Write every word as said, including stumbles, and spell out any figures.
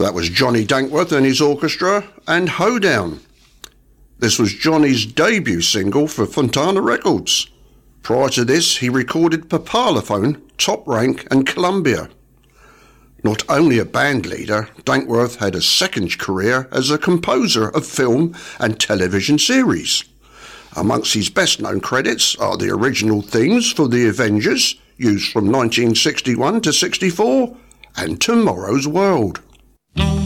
That was Johnny Dankworth and his orchestra and Hoedown. This was Johnny's debut single for Fontana Records. Prior to this, he recorded for Parlophone, Top Rank and Columbia. Not only a band leader, Dankworth had a second career as a composer of film and television series. Amongst his best-known credits are the original themes for The Avengers, used from nineteen sixty-one to sixty-four, and Tomorrow's World.